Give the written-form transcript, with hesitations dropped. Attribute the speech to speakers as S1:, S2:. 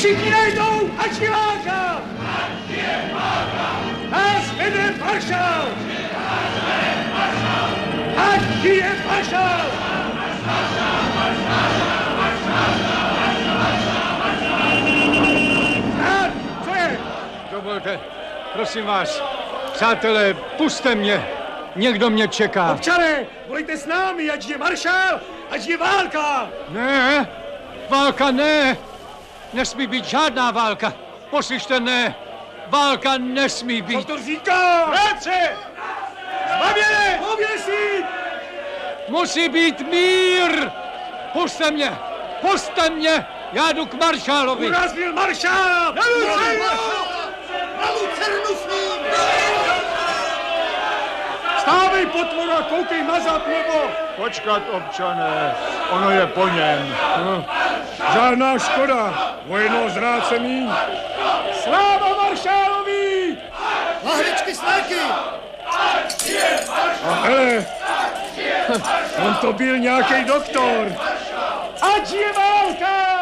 S1: Všichni najdou, ať je válka! Nás vede maršál! Ať je maršál! Co je?
S2: Dovolte, prosím vás, přátelé, pusťte mě. Někdo mě čeká.
S1: Občané, volejte s námi, ať je maršál, ať je válka!
S2: Ne, válka ne. Nesmí být žádná válka. Poslyšte, ne. Válka nesmí být.
S1: Co to říká?
S2: Práce!
S1: Zbavěne! Pověsit!
S2: Musí být mír! Pusťte mě! Pusťte mě! Já jdu k maršálovi!
S1: Urazil maršál!
S3: Na lucernu s ním!
S1: Stávej, potvora, koukej nazad, nebo...
S4: Počkat, občané, ono je po něm.
S1: Žádná škoda, vojno zrácený. Sláva maršálovi!
S3: Lahvičky, sléky!
S1: A hele, on to byl nějaký doktor. Ať je válka!